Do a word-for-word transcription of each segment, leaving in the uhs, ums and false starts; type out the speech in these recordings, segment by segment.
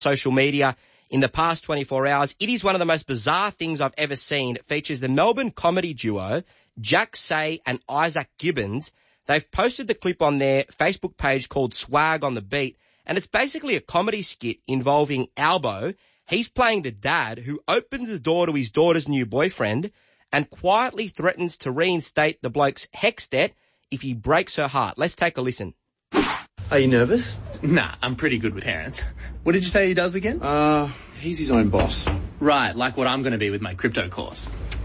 social media in the past twenty-four hours. It is one of the most bizarre things I've ever seen. It features the Melbourne comedy duo, Jack Say and Isaac Gibbons. They've posted the clip on their Facebook page called Swag on the Beat, and it's basically a comedy skit involving Albo. He's playing the dad who opens the door to his daughter's new boyfriend and quietly threatens to reinstate the bloke's HECS debt if he breaks her heart. Let's take a listen. Are you nervous? Nah, I'm pretty good with parents. What did you say he does again? Uh, he's his own boss. Right, like what I'm going to be with my crypto course.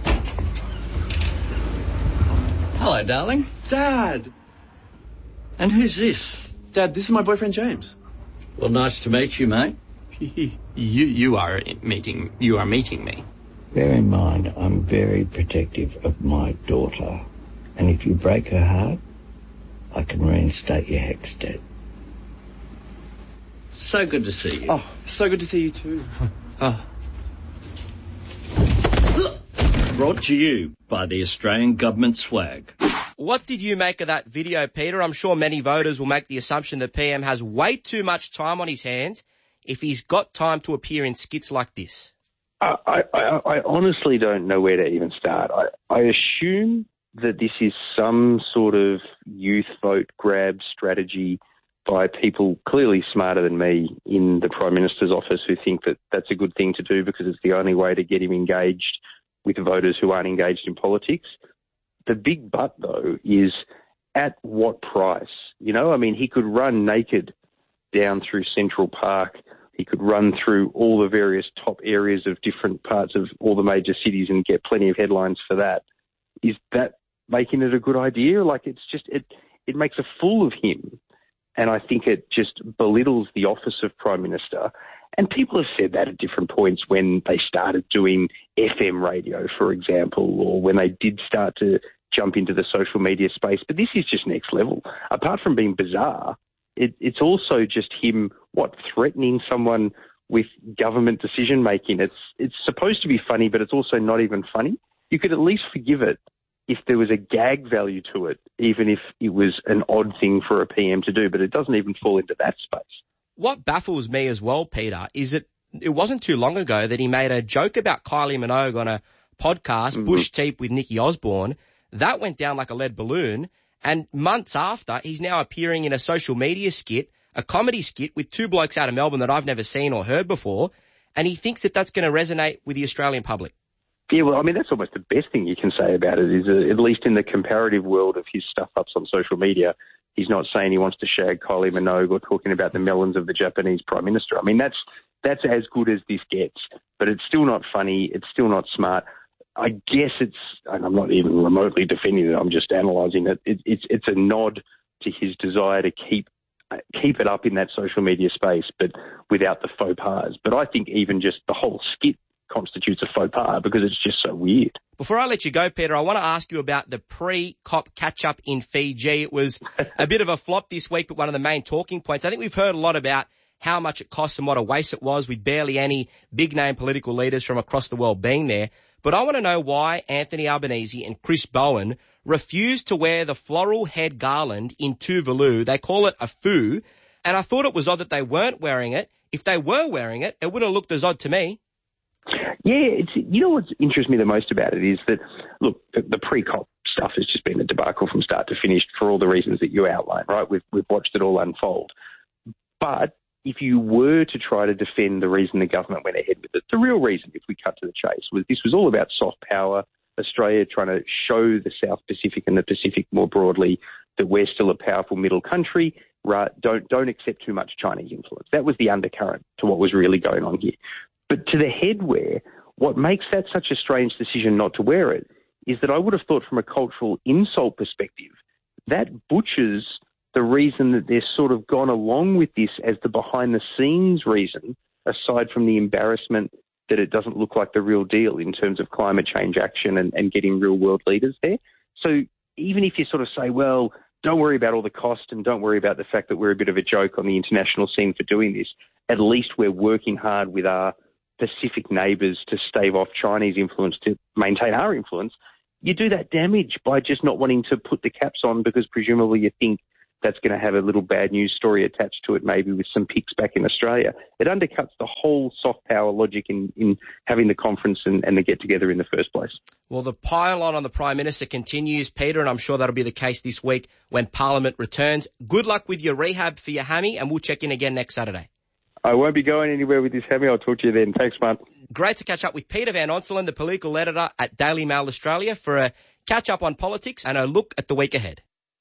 Hello, darling. Dad! And who's this? Dad, this is my boyfriend James. Well, nice to meet you, mate. you you are meeting you are meeting me. Bear in mind, I'm very protective of my daughter. And if you break her heart, I can reinstate your HECS debt. So good to see you. Oh, so good to see you too. Oh. Brought to you by the Australian Government Swag. What did you make of that video, Peter? I'm sure many voters will make the assumption that P M has way too much time on his hands if he's got time to appear in skits like this. I, I, I honestly don't know where to even start. I, I assume that this is some sort of youth vote grab strategy by people clearly smarter than me in the Prime Minister's office who think that that's a good thing to do because it's the only way to get him engaged with voters who aren't engaged in politics. The big but, though, is at what price? You know, I mean, he could run naked down through Central Park. He could run through all the various top areas of different parts of all the major cities and get plenty of headlines for that. Is that making it a good idea? Like, it's just, it, it makes a fool of him. And I think it just belittles the office of Prime Minister. And people have said that at different points when they started doing F M radio, for example, or when they did start to jump into the social media space. But this is just next level. Apart from being bizarre, it, it's also just him, what, threatening someone with government decision-making. It's, it's supposed to be funny, but it's also not even funny. You could at least forgive it if there was a gag value to it, even if it was an odd thing for a P M to do, but it doesn't even fall into that space. What baffles me as well, Peter, is that it wasn't too long ago that he made a joke about Kylie Minogue on a podcast, mm-hmm. Bush Teep with Nikki Osborne. That went down like a lead balloon. And months after, he's now appearing in a social media skit, a comedy skit with two blokes out of Melbourne that I've never seen or heard before. And he thinks that that's going to resonate with the Australian public. Yeah, well, I mean, that's almost the best thing you can say about it is uh, at least in the comparative world of his stuff-ups on social media, he's not saying he wants to shag Kylie Minogue or talking about the melons of the Japanese Prime Minister. I mean, that's that's as good as this gets, but it's still not funny. It's still not smart. I guess it's, and I'm not even remotely defending it, I'm just analysing it. it it's, it's a nod to his desire to keep uh, keep it up in that social media space, but without the faux pas. But I think even just the whole skit constitutes a faux pas because it's just so weird. Before I let you go, Peter, I want to ask you about the pre-COP catch-up in Fiji. It was a bit of a flop this week, but one of the main talking points. I think we've heard a lot about how much it cost and what a waste it was with barely any big-name political leaders from across the world being there. But I want to know why Anthony Albanese and Chris Bowen refused to wear the floral head garland in Tuvalu. They call it a foo, and I thought it was odd that they weren't wearing it. If they were wearing it, it wouldn't have looked as odd to me. Yeah, it's, you know what interests me the most about it is that, look, the, the pre-COP stuff has just been a debacle from start to finish for all the reasons that you outlined, right? We've, we've watched it all unfold. But if you were to try to defend the reason the government went ahead with it, the real reason, if we cut to the chase, was this was all about soft power, Australia trying to show the South Pacific and the Pacific more broadly that we're still a powerful middle country, right? Don't, don't accept too much Chinese influence. That was the undercurrent to what was really going on here. But to the headwear, what makes that such a strange decision not to wear it is that I would have thought from a cultural insult perspective, that butchers the reason that they're sort of gone along with this as the behind-the-scenes reason, aside from the embarrassment that it doesn't look like the real deal in terms of climate change action and, and getting real-world leaders there. So even if you sort of say, well, don't worry about all the cost and don't worry about the fact that we're a bit of a joke on the international scene for doing this, at least we're working hard with our Pacific neighbours to stave off Chinese influence to maintain our influence, you do that damage by just not wanting to put the caps on because presumably you think that's going to have a little bad news story attached to it, maybe with some picks back in Australia. It undercuts the whole soft power logic in, in having the conference and, and the get-together in the first place. Well, the pile-on on the Prime Minister continues, Peter, and I'm sure that'll be the case this week when Parliament returns. Good luck with your rehab for your hammy, and we'll check in again next Saturday. I won't be going anywhere with this hammy. I'll talk to you then. Thanks, mate. Great to catch up with Peter Van Onselen, the political editor at Daily Mail Australia, for a catch-up on politics and a look at the week ahead.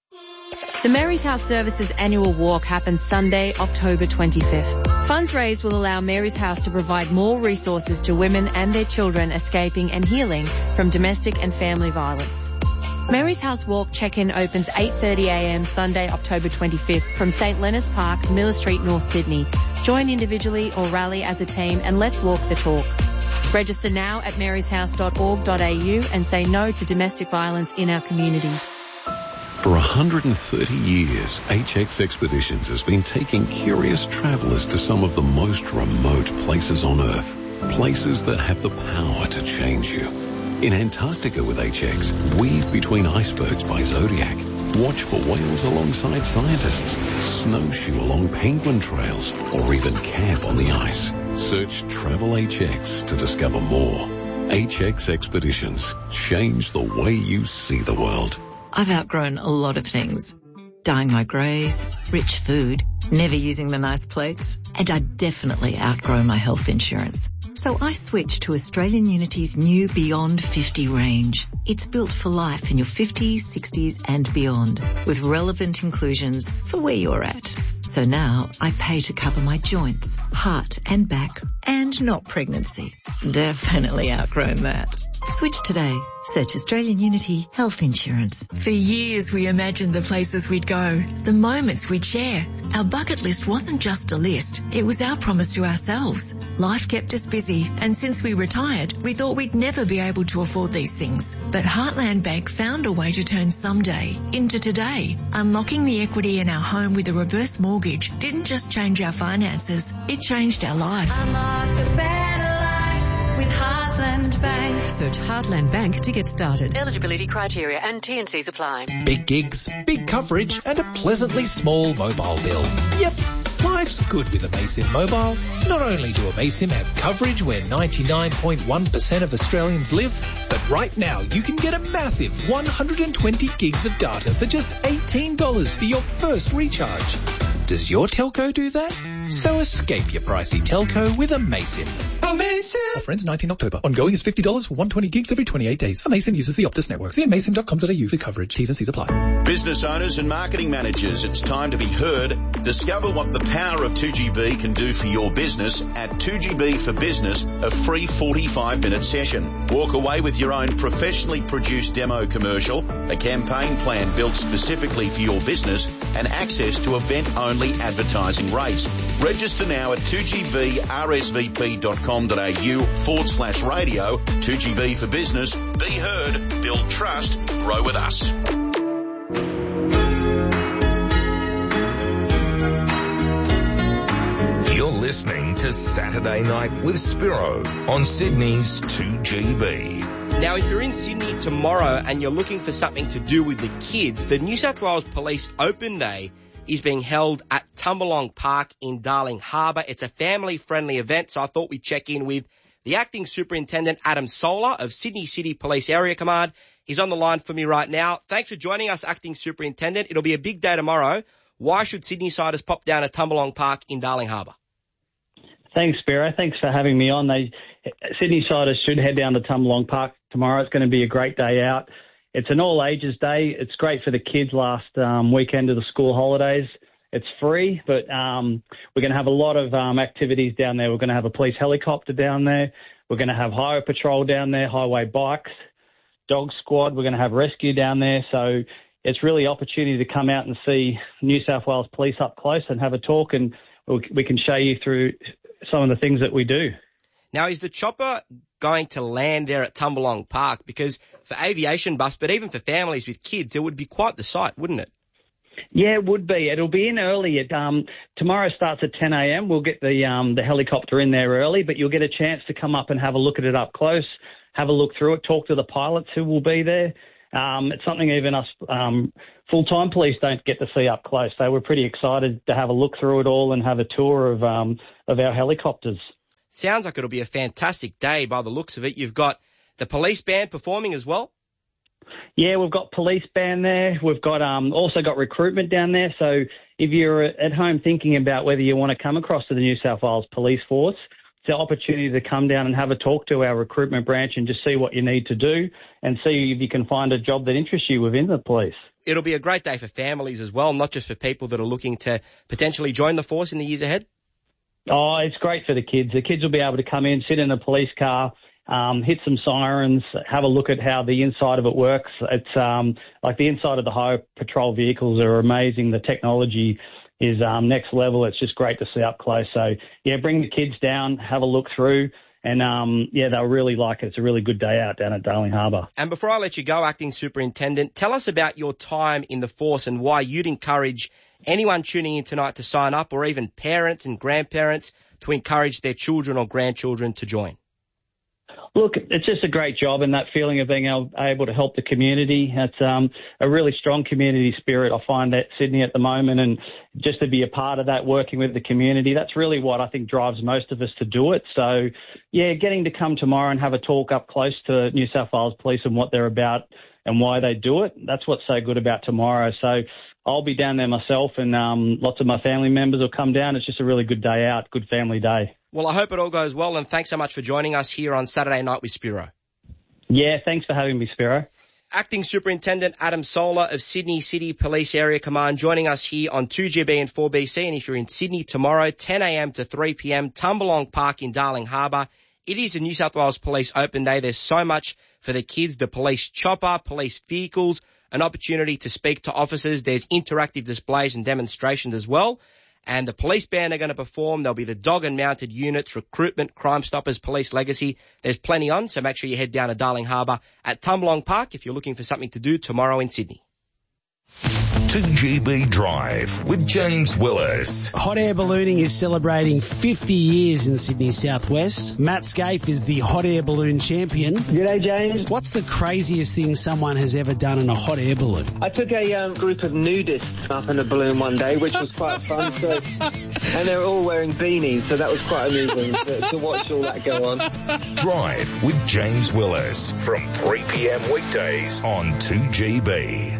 The Mary's House Services annual walk happens Sunday, October twenty-fifth. Funds raised will allow Mary's House to provide more resources to women and their children escaping and healing from domestic and family violence. Mary's House Walk check-in opens eight thirty a m Sunday, October twenty-fifth from St Leonard's Park, Miller Street, North Sydney. Join individually or rally as a team and let's walk the talk. Register now at marys house dot org dot a u and say no to domestic violence in our communities. For one hundred thirty years, H X Expeditions has been taking curious travellers to some of the most remote places on Earth. Places that have the power to change you. In Antarctica with H X, weave between icebergs by Zodiac. Watch for whales alongside scientists. Snowshoe along penguin trails. Or even camp on the ice. Search Travel H X to discover more. H X Expeditions. Change the way you see the world. I've outgrown a lot of things. Dyeing my greys, rich food, never using the nice plates, and I definitely outgrow my health insurance. So I switched to Australian Unity's new Beyond fifty range. It's built for life in your fifties, sixties and beyond, with relevant inclusions for where you're at. So now I pay to cover my joints, heart and back, and not pregnancy. Definitely outgrown that. Switch today. Search Australian Unity Health Insurance. For years we imagined the places we'd go, the moments we'd share. Our bucket list wasn't just a list, it was our promise to ourselves. Life kept us busy, and since we retired, we thought we'd never be able to afford these things. But Heartland Bank found a way to turn someday into today. Unlocking the equity in our home with a reverse mortgage didn't just change our finances, it changed our lives. Unlock a better life with Heartland Bank. Search Heartland Bank to get started. Eligibility criteria and T and Cs apply. Big gigs, big coverage and a pleasantly small mobile bill. Yep, life's good with Amaysim Mobile. Not only do Amaysim have coverage where ninety-nine point one percent of Australians live, but right now you can get a massive one hundred twenty gigs of data for just eighteen dollars for your first recharge. Does your telco do that? So escape your pricey telco with Amaysim. Amaysim! Offer ends nineteenth October. Ongoing is fifty dollars for one hundred twenty gigs every twenty-eight days. Amaysim uses the Optus network. See amaysim dot com dot a u for coverage. T's and C's apply. Business owners and marketing managers, it's time to be heard. Discover what the power of two G B can do for your business at two G B for Business, a free forty-five minute session. Walk away with your own professionally produced demo commercial, a campaign plan built specifically for your business, and access to event-only advertising rates. Register now at two G B R S V P dot com dot a u forward slash radio. two G B for Business. Be heard, build trust, grow with us. You're listening to Saturday Night with Spiro on Sydney's two G B. Now, if you're in Sydney tomorrow and you're looking for something to do with the kids, the New South Wales Police Open Day is being held at Tumbalong Park in Darling Harbour. It's a family-friendly event, so I thought we'd check in with the Acting Superintendent, Adam Solar of Sydney City Police Area Command. He's on the line for me right now. Thanks for joining us, Acting Superintendent. It'll be a big day tomorrow. Why should Sydney-siders pop down at Tumbalong Park in Darling Harbour? Thanks, Spiro. Thanks for having me on. They, Sydney-siders should head down to Tumbalong Park tomorrow. It's going to be a great day out. It's an all-ages day. It's great for the kids last um, weekend of the school holidays. It's free, but um, we're going to have a lot of um, activities down there. We're going to have a police helicopter down there. We're going to have highway patrol down there, highway bikes, dog squad. We're going to have rescue down there. So it's really an opportunity to come out and see New South Wales Police up close and have a talk, and we can show you through some of the things that we do. Now, is the chopper going to land there at Tumbalong Park? Because for aviation buffs, but even for families with kids, it would be quite the sight, wouldn't it? Yeah, it would be. It'll be in early. At, um, tomorrow starts at ten a m. We'll get the um, the helicopter in there early, but you'll get a chance to come up and have a look at it up close, have a look through it, talk to the pilots who will be there, Um, it's something even us um, full-time police don't get to see up close. So we're pretty excited to have a look through it all and have a tour of um, of our helicopters. Sounds like it'll be a fantastic day by the looks of it. You've got the police band performing as well? Yeah, we've got police band there. We've got um, also got recruitment down there. So if you're at home thinking about whether you want to come across to the New South Wales Police Force, it's an opportunity to come down and have a talk to our recruitment branch and just see what you need to do and see if you can find a job that interests you within the police. It'll be a great day for families as well, not just for people that are looking to potentially join the force in the years ahead. Oh, it's great for the kids. The kids will be able to come in, sit in a police car, um, hit some sirens, have a look at how the inside of it works. It's um, like the inside of the highway patrol vehicles are amazing. The technology is um, next level. It's just great to see up close. So, yeah, bring the kids down, have a look through, and, um, yeah, they'll really like it. It's a really good day out down at Darling Harbour. And before I let you go, Acting Superintendent, tell us about your time in the force and why you'd encourage anyone tuning in tonight to sign up, or even parents and grandparents to encourage their children or grandchildren to join. Look, it's just a great job, and that feeling of being able, able to help the community. It's um, a really strong community spirit. I find that Sydney at the moment, and just to be a part of that, working with the community, that's really what I think drives most of us to do it. So, yeah, getting to come tomorrow and have a talk up close to New South Wales Police and what they're about and why they do it, that's what's so good about tomorrow. So I'll be down there myself, and um, lots of my family members will come down. It's just a really good day out, good family day. Well, I hope it all goes well, and thanks so much for joining us here on Saturday Night with Spiro. Yeah, thanks for having me, Spiro. Acting Superintendent Adam Solar of Sydney City Police Area Command joining us here on two G B and four B C. And if you're in Sydney tomorrow, ten a.m. to three p.m, Tumbalong Park in Darling Harbour, it is a New South Wales Police Open Day. There's so much for the kids, the police chopper, police vehicles, an opportunity to speak to officers. There's interactive displays and demonstrations as well. And the police band are going to perform. There'll be the dog and mounted units, recruitment, Crime Stoppers, Police Legacy. There's plenty on, so make sure you head down to Darling Harbour at Tumbalong Park if you're looking for something to do tomorrow in Sydney. two G B Drive with James Willis. Hot air ballooning is celebrating fifty years in Sydney Southwest. Matt Scaife is the hot air balloon champion. G'day, James. What's the craziest thing someone has ever done in a hot air balloon? I took a um, group of nudists up in a balloon one day, which was quite fun. So, and they were all wearing beanies, so that was quite amusing to, to watch all that go on. Drive with James Willis from three p.m. weekdays on two G B.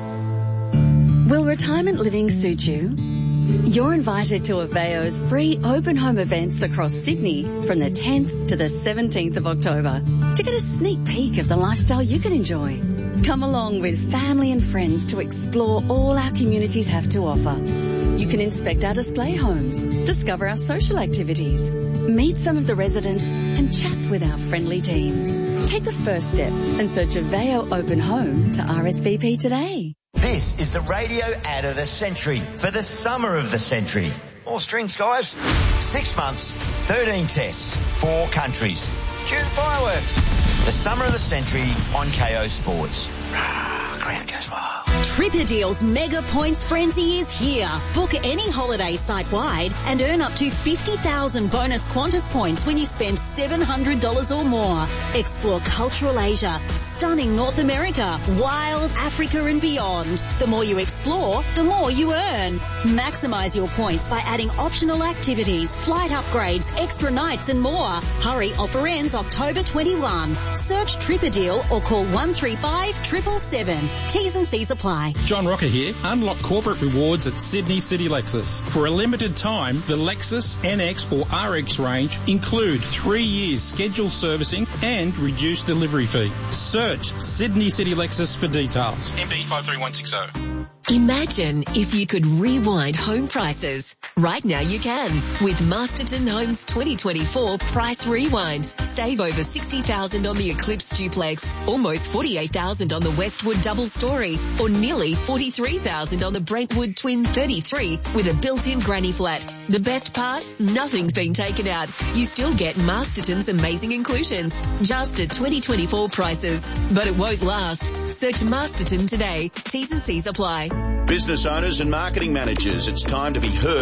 Will retirement living suit you? You're invited to Aveo's free open home events across Sydney from the tenth to the seventeenth of October to get a sneak peek of the lifestyle you can enjoy. Come along with family and friends to explore all our communities have to offer. You can inspect our display homes, discover our social activities, meet some of the residents and chat with our friendly team. Take the first step and search Aveo Open Home to R S V P today. This is the radio ad of the century for the summer of the century. More strings, guys. Six months, thirteen tests, four countries. Cue the fireworks. The summer of the century on K O Sports. Ground goes wild. Tripadeal's Mega Points Frenzy is here. Book any holiday site-wide and earn up to fifty thousand bonus Qantas points when you spend seven hundred dollars or more. Explore cultural Asia, stunning North America, wild Africa and beyond. The more you explore, the more you earn. Maximize your points by adding optional activities, flight upgrades, extra nights and more. Hurry, offer ends October twenty-first. Search Tripadeal or call one three five, seven seven seven. T's and C's apply. John Rocker here. Unlock corporate rewards at Sydney City Lexus. For a limited time, the Lexus N X or R X range include three years scheduled servicing and reduced delivery fee. Search Sydney City Lexus for details. M B five three one six zero. Imagine if you could rewind home prices. Right now you can with Masterton Homes twenty twenty-four Price Rewind. Save over sixty thousand dollars on the Eclipse Duplex, almost forty-eight thousand dollars on the Westwood Double Story, or nearly forty-three thousand dollars on the Brentwood Twin thirty-three with a built-in granny flat. The best part? Nothing's been taken out. You still get Masterton's amazing inclusions, just at twenty twenty-four prices. But it won't last. Search Masterton today. T's and C's apply. Business owners and marketing managers, it's time to be heard.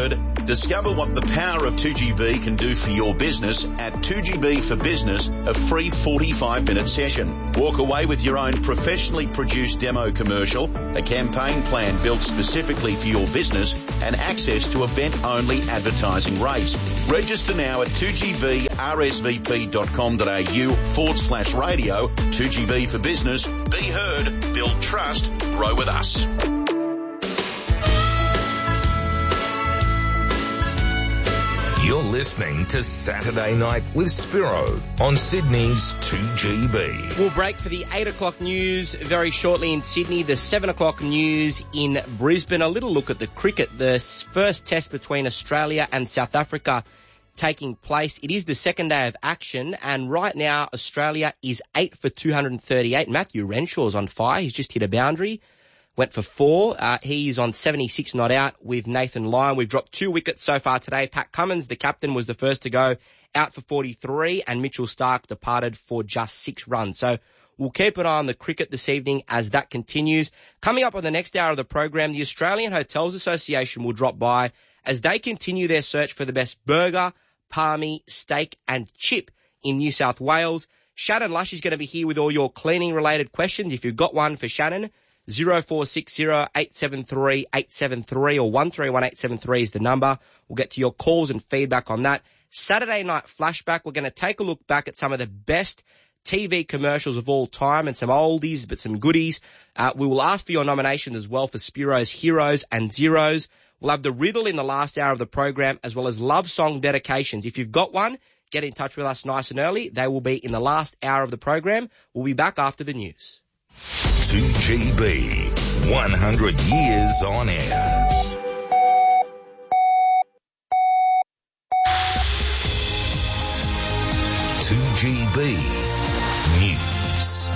Discover what the power of two G B can do for your business at two G B for Business, a free forty-five minute session. Walk away with your own professionally produced demo commercial, a campaign plan built specifically for your business, and access to event-only advertising rates. Register now at two G B R S V P dot com dot A U forward slash radio. two G B for Business. Be heard, build trust, grow with us. You're listening to Saturday Night with Spiro on Sydney's two G B. We'll break for the eight o'clock news very shortly in Sydney, the seven o'clock news in Brisbane. A little look at the cricket, the first test between Australia and South Africa taking place. It is the second day of action, and right now Australia is eight for two hundred thirty-eight. Matthew Renshaw's on fire. He's just hit a boundary. Went for four. Uh, he's on seventy-six not out with Nathan Lyon. We've dropped two wickets so far today. Pat Cummins, the captain, was the first to go, out for forty-three, and Mitchell Starc departed for just six runs. So we'll keep an eye on the cricket this evening as that continues. Coming up on the next hour of the program, the Australian Hotels Association will drop by as they continue their search for the best burger, palmy, steak and chip in New South Wales. Shannon Lush is going to be here with all your cleaning-related questions. If you've got one for Shannon, zero four six zero eight seven three eight seven three or one three one eight seven three is the number. We'll get to your calls and feedback on that. Saturday Night Flashback, we're going to take a look back at some of the best T V commercials of all time and some oldies but some goodies. Uh, we will ask for your nominations as well for Spiro's Heroes and Zeros. We'll have the riddle in the last hour of the program as well as love song dedications. If you've got one, get in touch with us nice and early. They will be in the last hour of the program. We'll be back after the news. two G B, one hundred years on air. two G B News.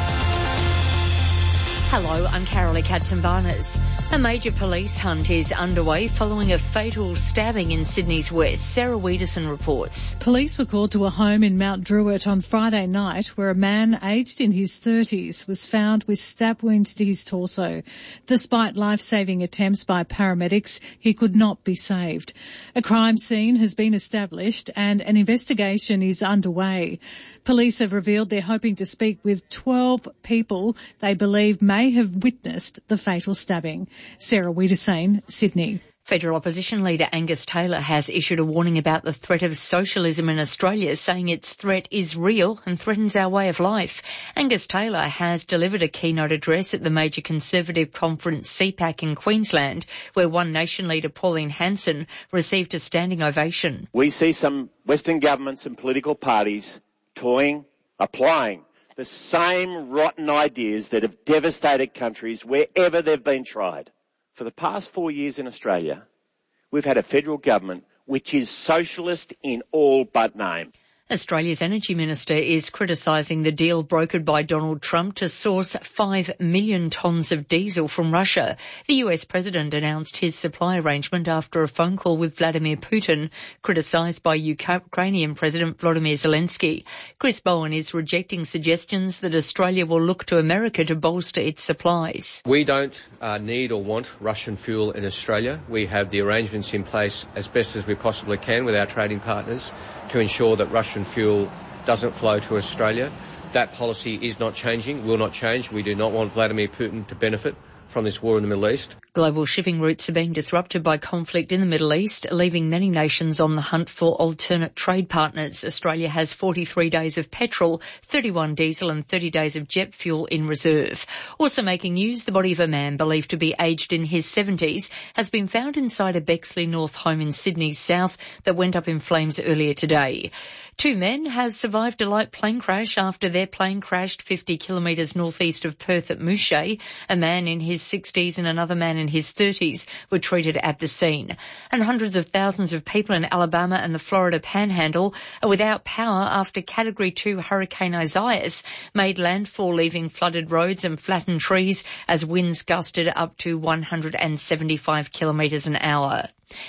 Hello, I'm Carolee Katzenbarnes. A major police hunt is underway following a fatal stabbing in Sydney's west. Sarah Wiedeson reports. Police were called to a home in Mount Druitt on Friday night where a man aged in his thirties was found with stab wounds to his torso. Despite life-saving attempts by paramedics, he could not be saved. A crime scene has been established and an investigation is underway. Police have revealed they're hoping to speak with twelve people they believe may have witnessed the fatal stabbing. Sarah Wiedeson, Sydney. Federal opposition leader Angus Taylor has issued a warning about the threat of socialism in Australia, saying its threat is real and threatens our way of life. Angus Taylor has delivered a keynote address at the major Conservative conference C PAC in Queensland, where One Nation leader Pauline Hanson received a standing ovation. We see some Western governments and political parties toying, applying the same rotten ideas that have devastated countries wherever they've been tried. For the past four years in Australia, we've had a federal government which is socialist in all but name. Australia's Energy Minister is criticising the deal brokered by Donald Trump to source five million tonnes of diesel from Russia. The U S President announced his supply arrangement after a phone call with Vladimir Putin, criticised by Ukrainian President Volodymyr Zelensky. Chris Bowen is rejecting suggestions that Australia will look to America to bolster its supplies. We don't uh, need or want Russian fuel in Australia. We have the arrangements in place as best as we possibly can with our trading partners to ensure that Russian fuel doesn't flow to Australia. That policy is not changing, will not change. We do not want Vladimir Putin to benefit from this war in the Middle East. Global shipping routes are being disrupted by conflict in the Middle East, leaving many nations on the hunt for alternate trade partners. Australia has forty-three days of petrol, thirty-one diesel and thirty days of jet fuel in reserve. Also making news, the body of a man believed to be aged in his seventies has been found inside a Bexley North home in Sydney's south that went up in flames earlier today. Two men have survived a light plane crash after their plane crashed fifty kilometres northeast of Perth at Mouchet. A man in his sixties and another man in his thirties were treated at the scene. And hundreds of thousands of people in Alabama and the Florida Panhandle are without power after Category two Hurricane Isaias made landfall, leaving flooded roads and flattened trees as winds gusted up to one hundred seventy-five kilometres an hour.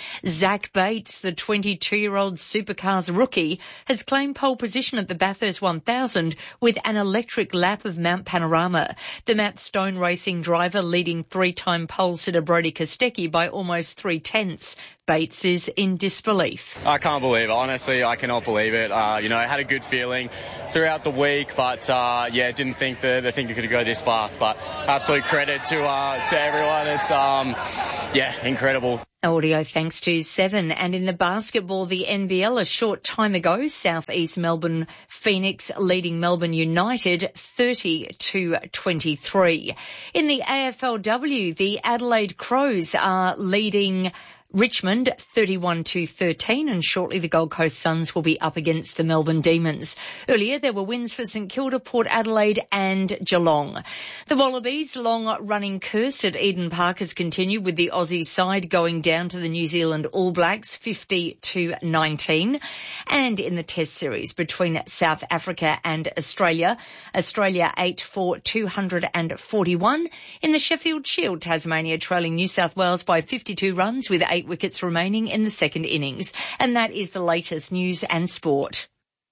Zach Bates, the twenty-two-year-old supercars rookie, has claimed pole position at the Bathurst one thousand with an electric lap of Mount Panorama. The Matt Stone Racing driver leading three-time pole sitter Brodie Kostecki by almost three-tenths. Bates is in disbelief. I can't believe it. Honestly, I cannot believe it. Uh, you know, I had a good feeling throughout the week, but uh, yeah, didn't think the, the thing could go this fast. But absolute credit to uh, to everyone. It's um, yeah, incredible. Audio thanks to Seven. And in the basketball, the N B L, a short time ago, South East Melbourne Phoenix leading Melbourne United thirty to twenty-three. In the A F L W, the Adelaide Crows are leading Richmond thirty-one to thirteen, and shortly the Gold Coast Suns will be up against the Melbourne Demons. Earlier there were wins for St Kilda, Port Adelaide and Geelong. The Wallabies' long-running curse at Eden Park has continued, with the Aussie side going down to the New Zealand All Blacks fifty to nineteen. And in the Test series between South Africa and Australia, Australia eight for two hundred forty-one. In the Sheffield Shield, Tasmania trailing New South Wales by fifty-two runs with eight wickets remaining in the second innings. And that is the latest news and sport.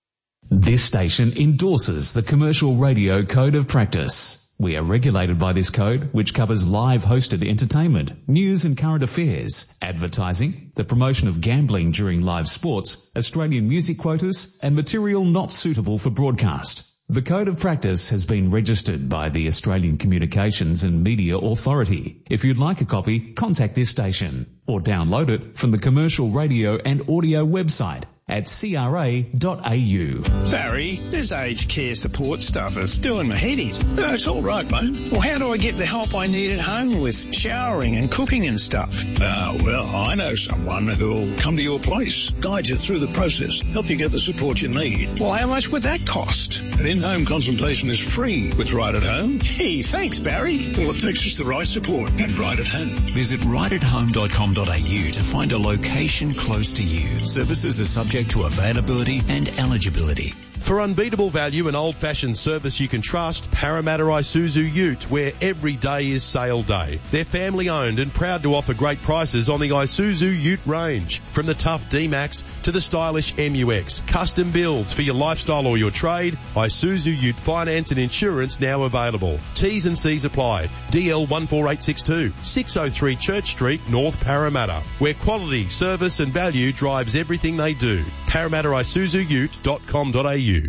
This station endorses the Commercial Radio Code of Practice. We are regulated by this code, which covers live hosted entertainment, news and current affairs, advertising, the promotion of gambling during live sports, Australian music quotas, and material not suitable for broadcast. The Code of Practice has been registered by the Australian Communications and Media Authority. If you'd like a copy, contact this station or download it from the Commercial Radio and Audio website at c r a dot a u. Barry, this aged care support stuff is doing my head in. No, it's all right, mate. Well, how do I get the help I need at home with showering and cooking and stuff? Ah, uh, well, I know someone who'll come to your place, guide you through the process, help you get the support you need. Well, how much would that cost? An in-home consultation is free with Right at Home. Gee, thanks, Barry. All it takes is the right support and Right at Home. Visit right at home dot com dot a u to find a location close to you. Services are subject to availability and eligibility. For unbeatable value and old-fashioned service you can trust, Parramatta Isuzu Ute, where every day is sale day. They're family-owned and proud to offer great prices on the Isuzu Ute range. From the tough D-Max to the stylish M U X. Custom builds for your lifestyle or your trade. Isuzu Ute finance and insurance now available. T's and C's apply. D L one four eight six two, six oh three Church Street, North Parramatta, where quality, service and value drives everything they do. Parramatta Isuzu Ute dot com dot a u.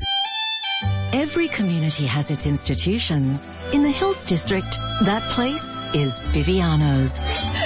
Every community has its institutions. In the Hills District, that place is Viviano's.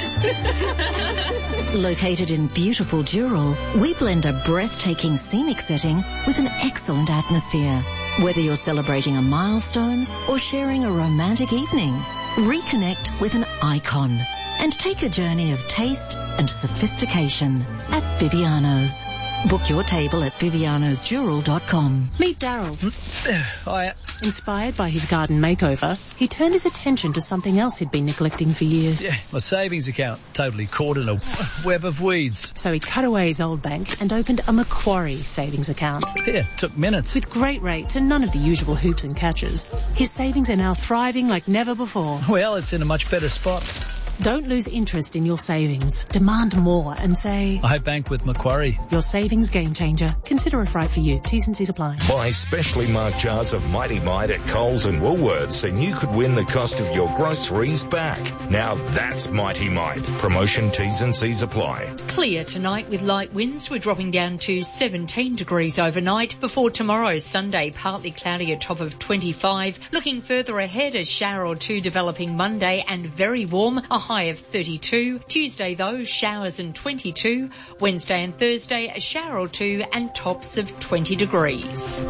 Located in beautiful Dural, we blend a breathtaking scenic setting with an excellent atmosphere. Whether you're celebrating a milestone or sharing a romantic evening, reconnect with an icon and take a journey of taste and sophistication at Viviano's. Book your table at vivianos dural dot com. Meet Daryl. Hiya. Inspired by his garden makeover, he turned his attention to something else he'd been neglecting for years. Yeah, my savings account. Totally caught in a web of weeds. So he cut away his old bank and opened a Macquarie savings account. Yeah, took minutes. With great rates and none of the usual hoops and catches, his savings are now thriving like never before. Well, it's in a much better spot. Don't lose interest in your savings. Demand more and say, I bank with Macquarie. Your savings game changer. Consider it right for you. T's and C's apply. Buy specially marked jars of Mighty Mite at Coles and Woolworths and you could win the cost of your groceries back. Now that's Mighty Mite. Promotion T's and C's apply. Clear tonight with light winds. We're dropping down to seventeen degrees overnight. Before tomorrow, Sunday, partly cloudy, a top of twenty-five. Looking further ahead, a shower or two developing Monday and very warm, a high of thirty-two. Tuesday, though, showers and twenty-two. Wednesday and Thursday, a shower or two and tops of twenty degrees.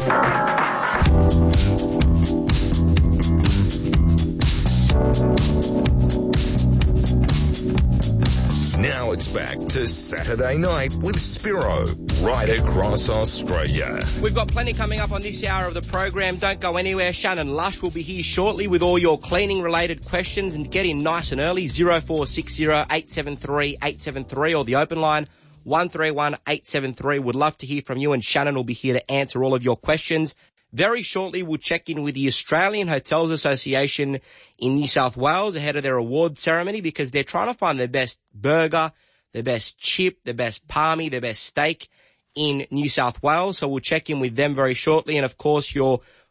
Now it's back to Saturday Night with Spiro, right across Australia. We've got plenty coming up on this hour of the program. Don't go anywhere. Shannon Lush will be here shortly with all your cleaning-related questions, and get in nice and early. zero four six zero eight seven three eight seven three or the open line one three one eight seven three. Would love to hear from you, and Shannon will be here to answer all of your questions. Very shortly, we'll check in with the Australian Hotels Association in New South Wales ahead of their award ceremony, because they're trying to find their best burger, their best chip, their best palmy, their best steak in New South Wales. So we'll check in with them very shortly. And, of course, your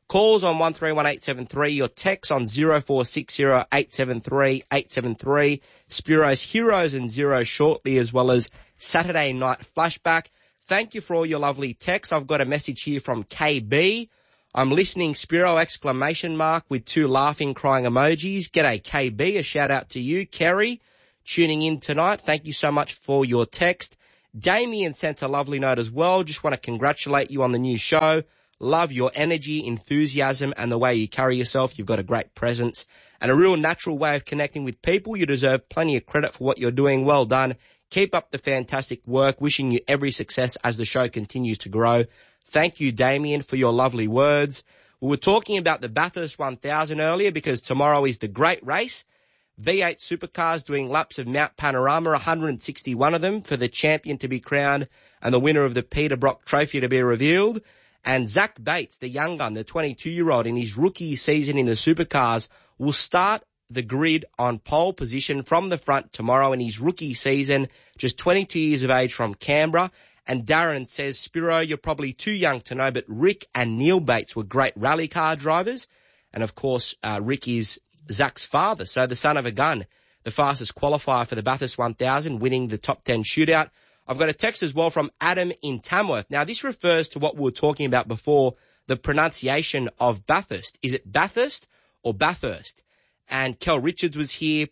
Calls on one three one eight seven three. Your texts on zero four six zero eight seven three eight seven three. Spiro's Heroes and Zero shortly, as well as Saturday Night Flashback. Thank you for all your lovely texts. I've got a message here from K B. I'm listening, Spiro, exclamation mark, with two laughing, crying emojis. G'day, K B. A shout out to you. Kerry, tuning in tonight. Thank you so much for your text. Damien sent a lovely note as well. Just want to congratulate you on the new show. Love your energy, enthusiasm, and the way you carry yourself. You've got a great presence and a real natural way of connecting with people. You deserve plenty of credit for what you're doing. Well done. Keep up the fantastic work. Wishing you every success as the show continues to grow. Thank you, Damien, for your lovely words. We were talking about the Bathurst one thousand earlier because tomorrow is the great race. V eight supercars doing laps of Mount Panorama, one hundred sixty-one of them, for the champion to be crowned and the winner of the Peter Brock Trophy to be revealed. And Zach Bates, the young gun, the twenty-two-year-old, in his rookie season in the supercars, will start the grid on pole position from the front tomorrow in his rookie season, just twenty-two years of age from Canberra. And Darren says, Spiro, you're probably too young to know, but Rick and Neil Bates were great rally car drivers. And, of course, uh, Rick is Zach's father, so the son of a gun, the fastest qualifier for the Bathurst one thousand, winning the top ten shootout. I've got a text as well from Adam in Tamworth. Now, this refers to what we were talking about before, the pronunciation of Bathurst. Is it Bathurst or Bathurst? And Kel Richards was here.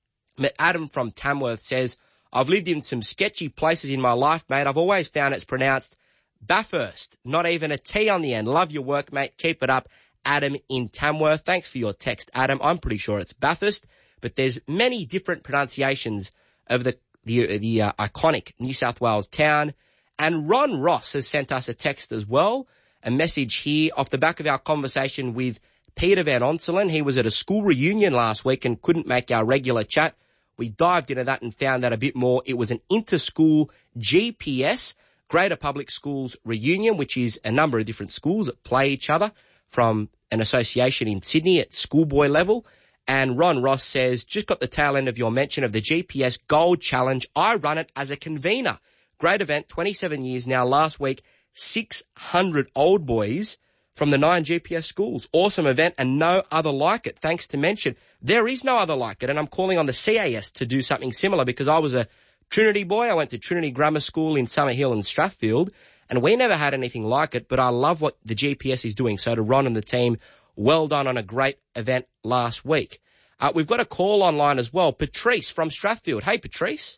Adam from Tamworth says, I've lived in some sketchy places in my life, mate. I've always found it's pronounced Bathurst, not even a T on the end. Love your work, mate. Keep it up. Adam in Tamworth. Thanks for your text, Adam. I'm pretty sure it's Bathurst, but there's many different pronunciations of the the, the uh, iconic New South Wales town. And Ron Ross has sent us a text as well, a message here off the back of our conversation with Peter Van Onselen. He was at a school reunion last week and couldn't make our regular chat. We dived into that and found out a bit more. It was an inter-school G P S, Greater Public Schools reunion, which is a number of different schools that play each other from an association in Sydney at schoolboy level. And Ron Ross says, just got the tail end of your mention of the G P S Gold Challenge. I run it as a convener. Great event, twenty-seven years now. Last week, six hundred old boys from the nine G P S schools. Awesome event and no other like it. Thanks to mention. There is no other like it, and I'm calling on the C A S to do something similar because I was a Trinity boy. I went to Trinity Grammar School in Summerhill and Strathfield, and we never had anything like it, but I love what the G P S is doing. So to Ron and the team, well done on a great event last week. Uh, we've got a call online as well. Patrice from Strathfield. Hey, Patrice.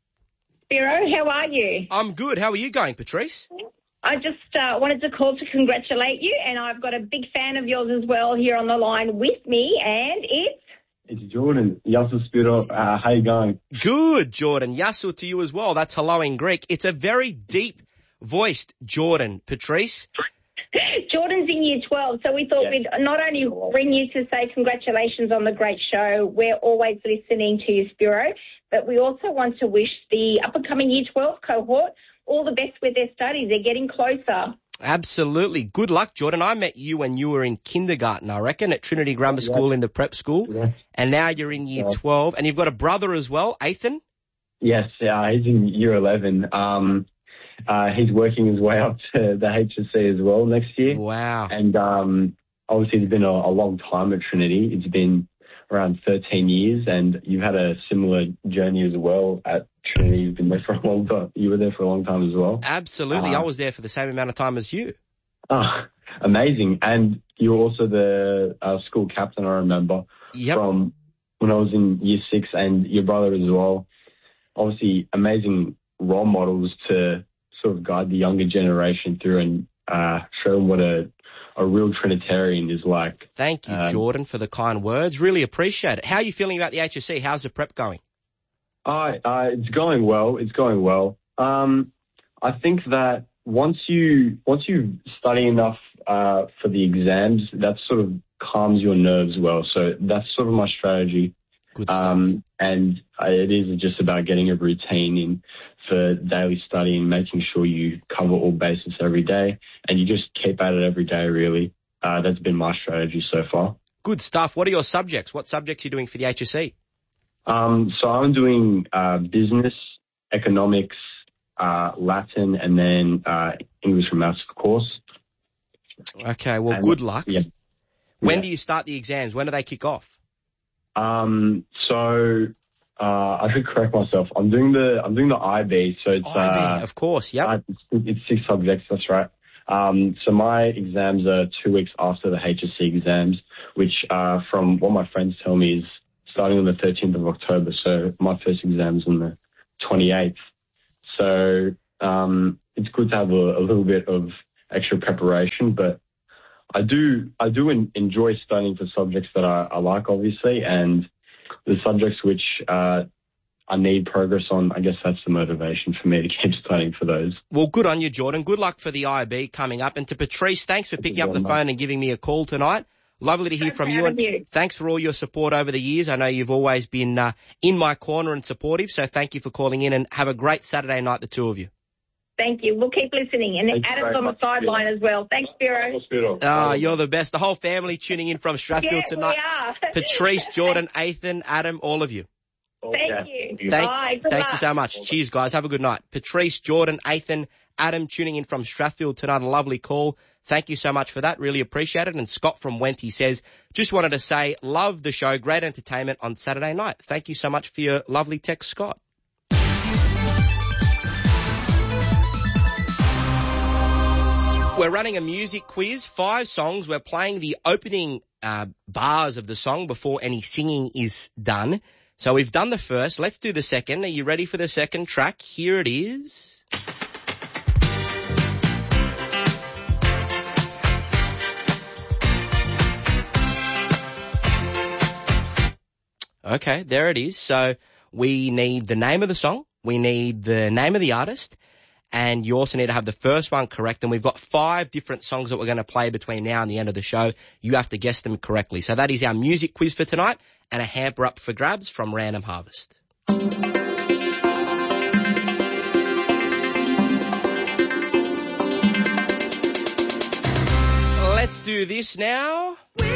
Spiro, how are you? I'm good. How are you going, Patrice? I just uh, wanted to call to congratulate you, and I've got a big fan of yours as well here on the line with me, and it's... It's Jordan. Yasu Spiro. Uh, how you going? Good, Jordan. Yasu to you as well. That's hello in Greek. It's a very deep-voiced Jordan, Patrice. Jordan's in year twelve, so we thought yes. we'd not only ring you to say congratulations on the great show, we're always listening to you, Spiro, but we also want to wish the up-and-coming year twelve cohort all the best with their studies. They're getting closer. Absolutely. Good luck, Jordan. I met you when you were in kindergarten, I reckon, at Trinity Grammar School yes. in the prep school, yes. and now you're in year yes. twelve, and you've got a brother as well, Ethan? Yes, yeah, he's in year eleven. Um, uh, he's working his way up to the H S C as well next year. Wow. And um, obviously it's been a, a long time at Trinity. It's been around thirteen years, and you've had a similar journey as well at Trinity. You've been there for a long time. You were there for a long time as well. Absolutely. Uh, I was there for the same amount of time as you. Oh, amazing. And you were also the uh, school captain, I remember, yep. from when I was in year six, and your brother as well. Obviously, amazing role models to sort of guide the younger generation through and uh, show them what a, a real Trinitarian is like. Thank you, um, Jordan, for the kind words. Really appreciate it. How are you feeling about the H S C? How's the prep going? Uh, uh, it's going well. It's going well. Um, I think that once you once you study enough uh, for the exams, that sort of calms your nerves well. So that's sort of my strategy. Good stuff. Um, and it is just about getting a routine in for daily studying, making sure you cover all bases every day, and you just keep at it every day, really. Uh, that's been my strategy so far. Good stuff. What are your subjects? What subjects are you doing for the H S C? Um, so I'm doing uh, business, economics, uh, Latin, and then uh, English and maths, of course. Okay, well, And, good luck. Yeah. When Yeah. do you start the exams? When do they kick off? Um, so uh, I should correct myself. I'm doing the I'm doing the I B. So it's I B, uh, of course. Yep. uh, it's, it's six subjects. That's right. Um, so my exams are two weeks after the H S C exams, which uh, from what my friends tell me is starting on the thirteenth of October. So my first exam's on the twenty-eighth. So um, it's good to have a, a little bit of extra preparation, but I do I do en- enjoy studying for subjects that I, I like, obviously, and the subjects which uh, I need progress on, I guess that's the motivation for me to keep studying for those. Well, good on you, Jordan. Good luck for the I B coming up. And to Patrice, thanks for picking up the phone and giving me a call tonight. Lovely to hear from you, and you. thanks for all your support over the years. I know you've always been uh, in my corner and supportive, so thank you for calling in, and have a great Saturday night, the two of you. Thank you. We'll keep listening. And Thank you Adam's very on the much, sideline as well. Thanks, Spiro. Ah, you're the best. The whole family tuning in from Strathfield Yeah, tonight. we are. Patrice, Jordan, Ethan, Adam, all of you. Thank you. Thank, Bye. Good thank luck. you so much. Cheers, guys. Have a good night. Patrice, Jordan, Ethan, Adam tuning in from Strathfield tonight. A lovely call. Thank you so much for that. Really appreciate it. And Scott from Wenty says, just wanted to say, love the show. Great entertainment on Saturday night. Thank you so much for your lovely text, Scott. We're running a music quiz, five songs. We're playing the opening uh, bars of the song before any singing is done. So we've done the first. Let's do the second. Are you ready for the second track? Here it is. Okay, there it is. So we need the name of the song. We need the name of the artist. And you also need to have the first one correct. And we've got five different songs that we're going to play between now and the end of the show. You have to guess them correctly. So that is our music quiz for tonight, and a hamper up for grabs from Random Harvest. Let's do this now.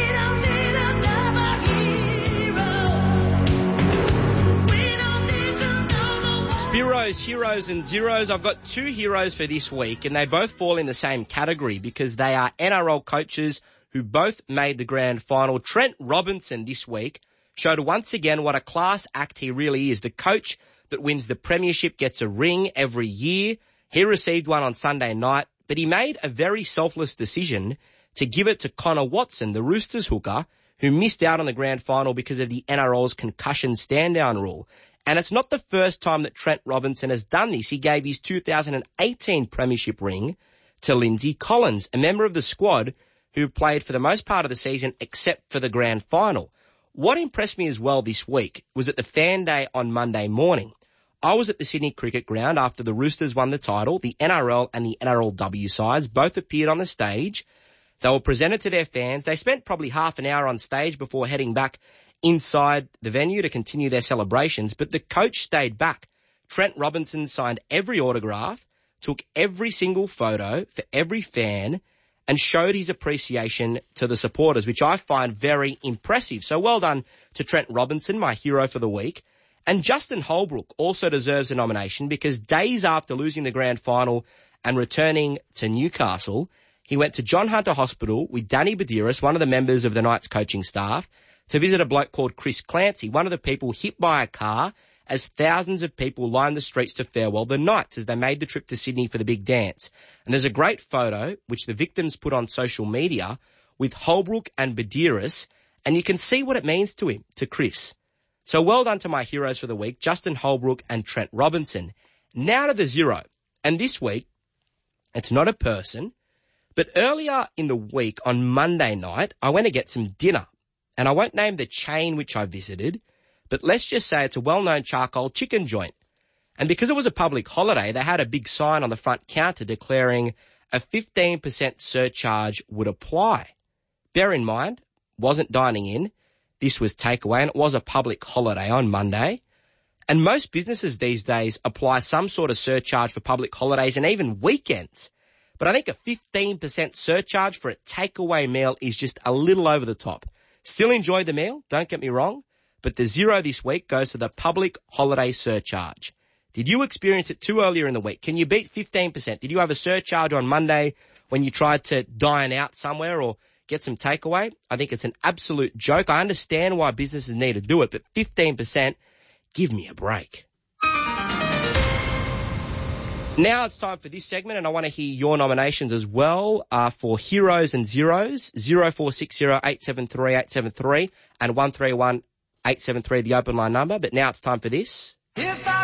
Spiro's Heroes and Zeros. I've got two heroes for this week, and they both fall in the same category because they are N R L coaches who both made the grand final. Trent Robinson this week showed once again what a class act he really is. The coach that wins the premiership gets a ring every year. He received one on Sunday night, but he made a very selfless decision to give it to Connor Watson, the Roosters hooker, who missed out on the grand final because of the N R L's concussion stand-down rule. And it's not the first time that Trent Robinson has done this. He gave his two thousand eighteen premiership ring to Lindsay Collins, a member of the squad who played for the most part of the season except for the grand final. What impressed me as well this week was at the fan day on Monday morning. I was at the Sydney Cricket Ground after the Roosters won the title. The N R L and the N R L W sides both appeared on the stage. They were presented to their fans. They spent probably half an hour on stage before heading back inside the venue to continue their celebrations, but the coach stayed back. Trent Robinson signed every autograph, took every single photo for every fan, and showed his appreciation to the supporters, which I find very impressive. So well done to Trent Robinson, my hero for the week. And Justin Holbrook also deserves a nomination because days after losing the grand final and returning to Newcastle, he went to John Hunter Hospital with Danny Badiris, one of the members of the Knights coaching staff, to visit a bloke called Chris Clancy, one of the people hit by a car as thousands of people lined the streets to farewell the Knights as they made the trip to Sydney for the big dance. And there's a great photo, which the victims put on social media, with Holbrook and Badiris, and you can see what it means to him, to Chris. So well done to my heroes for the week, Justin Holbrook and Trent Robinson. Now to the zero. And this week, it's not a person, but earlier in the week on Monday night, I went to get some dinner. And I won't name the chain which I visited, but let's just say it's a well-known charcoal chicken joint. And because it was a public holiday, they had a big sign on the front counter declaring a fifteen percent surcharge would apply. Bear in mind, wasn't dining in. This was takeaway, and it was a public holiday on Monday. And most businesses these days apply some sort of surcharge for public holidays and even weekends. But I think a fifteen percent surcharge for a takeaway meal is just a little over the top. Still enjoy the meal, don't get me wrong, but the zero this week goes to the public holiday surcharge. Did you experience it too earlier in the week? Can you beat fifteen percent? Did you have a surcharge on Monday when you tried to dine out somewhere or get some takeaway? I think it's an absolute joke. I understand why businesses need to do it, but fifteen percent, give me a break. Now it's time for this segment, and I want to hear your nominations as well uh, for Heroes and Zeros, zero four six zero eight seven three eight seven three and one three one eight seven three, the open line number. But now it's time for this. If I